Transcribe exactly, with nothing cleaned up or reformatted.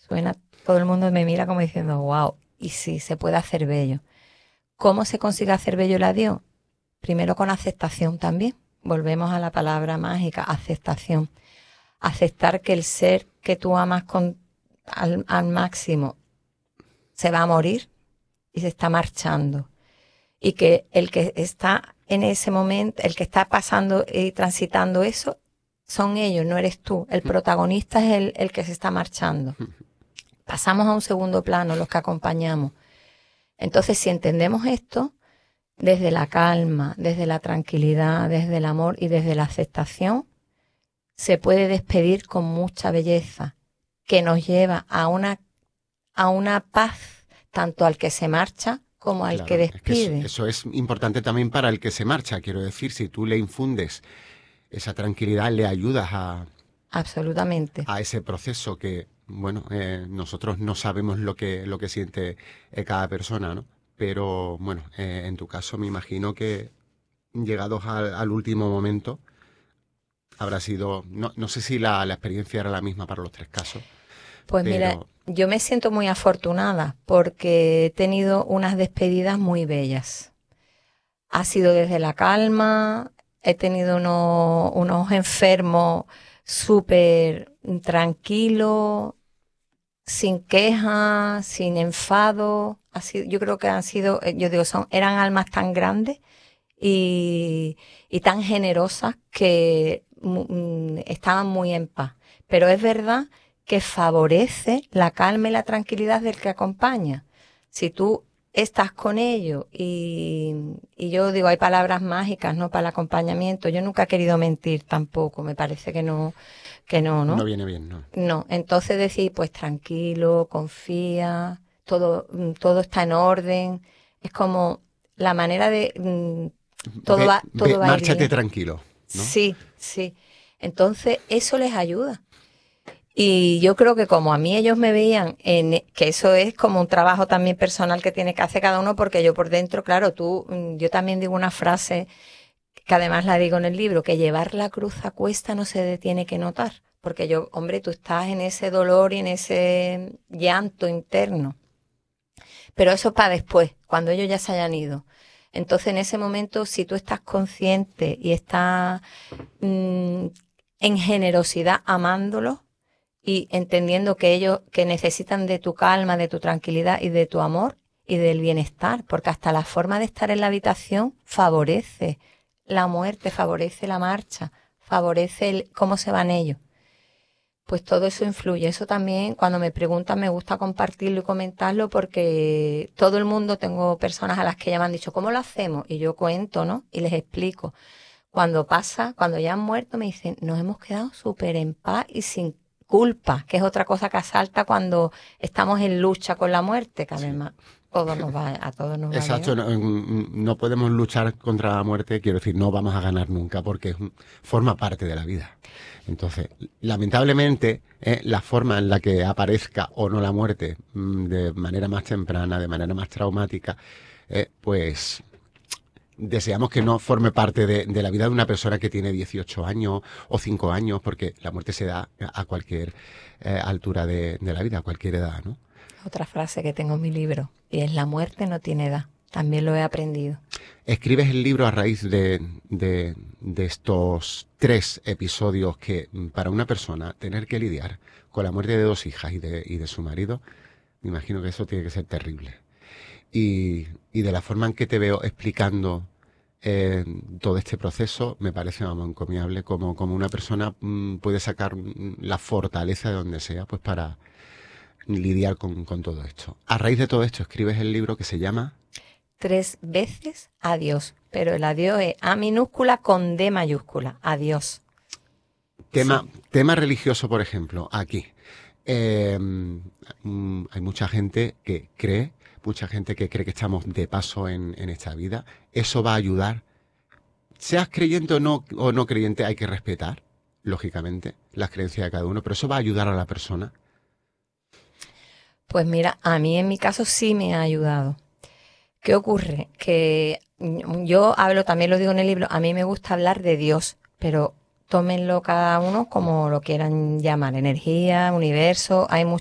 Suena, todo el mundo me mira como diciendo, wow, y sí, se puede hacer bello. ¿Cómo se consigue hacer bello el adiós? Primero con aceptación también. Volvemos a la palabra mágica, aceptación. Aceptar que el ser que tú amas con, al, al máximo se va a morir y se está marchando. Y que el que está en ese momento, el que está pasando y transitando eso, son ellos, no eres tú. El protagonista es el, el que se está marchando. Pasamos a un segundo plano, los que acompañamos. Entonces, si entendemos esto, desde la calma, desde la tranquilidad, desde el amor y desde la aceptación, se puede despedir con mucha belleza, que nos lleva a una, a una paz, tanto al que se marcha como al que Claro, es que eso, despide. eso es importante también para el que se marcha. Quiero decir, si tú le infundes esa tranquilidad, le ayudas a, Absolutamente. a ese proceso que, bueno, eh, nosotros no sabemos lo que, lo que siente eh, cada persona, ¿no? Pero, bueno, eh, en tu caso me imagino que llegados al, al último momento habrá sido, no, no sé si la, la experiencia era la misma para los tres casos, Pues mira, pero yo me siento muy afortunada porque he tenido unas despedidas muy bellas. Ha sido desde la calma, he tenido unos, unos enfermos súper tranquilos, sin quejas, sin enfado. Ha sido, yo creo que han sido, eh, yo digo, son, eran almas tan grandes y, y tan generosas que mm, estaban muy en paz. Pero es verdad que favorece la calma y la tranquilidad del que acompaña. Si tú estás con ellos y, y yo digo, hay palabras mágicas, ¿no? Para el acompañamiento. Yo nunca he querido mentir tampoco, me parece que no, que no, no ¿no? viene bien, ¿no? No, entonces decir, pues tranquilo, confía, todo, mm, todo está en orden. Es como la manera de mm, todo Ve, va, ve, todo va a ir márchate bien. tranquilo, ¿no? Sí, sí. Entonces, eso les ayuda. Y yo creo que como a mí ellos me veían, en, que eso es como un trabajo también personal que tiene que hacer cada uno, porque yo por dentro, claro, tú, mm, yo también digo una frase que además la digo en el libro, que llevar la cruz a cuesta no se tiene que notar, porque yo, hombre, tú estás en ese dolor y en ese llanto interno, pero eso es para después, cuando ellos ya se hayan ido. Entonces, en ese momento, si tú estás consciente y estás mmm, en generosidad amándolos y entendiendo que ellos que necesitan de tu calma, de tu tranquilidad y de tu amor y del bienestar, porque hasta la forma de estar en la habitación favorece la muerte, favorece la marcha, favorece el, cómo se van ellos. Pues todo eso influye. Eso también, cuando me preguntan, me gusta compartirlo y comentarlo porque todo el mundo, tengo personas a las que ya me han dicho, ¿cómo lo hacemos? Y yo cuento, ¿no? Y les explico. Cuando pasa, cuando ya han muerto, me dicen, nos hemos quedado súper en paz y sin culpa, que es otra cosa que asalta cuando estamos en lucha con la muerte, que Sí. además todos nos va, a todos nos va a Exacto, llegar. no, no podemos luchar contra la muerte, quiero decir, no vamos a ganar nunca porque es un- forma parte de la vida. Entonces, lamentablemente, eh, la forma en la que aparezca o no la muerte mm, de manera más temprana, de manera más traumática, eh, pues deseamos que no forme parte de, de la vida de una persona que tiene dieciocho años o cinco años, porque la muerte se da a cualquier eh, altura de, de la vida, a cualquier edad, ¿no? Otra frase que tengo en mi libro, y es la muerte no tiene edad. También lo he aprendido. Escribes el libro a raíz de, de, de estos tres episodios que para una persona tener que lidiar con la muerte de dos hijas y de, y de su marido, me imagino que eso tiene que ser terrible. Y, y de la forma en que te veo explicando eh, todo este proceso, me parece, vamos, encomiable, como, como una persona mm, puede sacar mm, la fortaleza de donde sea, pues para lidiar con, con todo esto. A raíz de todo esto escribes el libro que se llama Tres veces adiós, pero el adiós es A minúscula con D mayúscula. Adiós. Tema, Sí. tema religioso, por ejemplo, aquí. Eh, mm, hay mucha gente que cree, mucha gente que cree que estamos de paso en, en esta vida. Eso va a ayudar. Seas creyente o no, o no creyente, hay que respetar, lógicamente, las creencias de cada uno, pero eso va a ayudar a la persona. Pues mira, a mí en mi caso sí me ha ayudado. ¿Qué ocurre? Que yo hablo, también lo digo en el libro, a mí me gusta hablar de Dios, pero tómenlo cada uno como lo quieran llamar, energía, universo, hay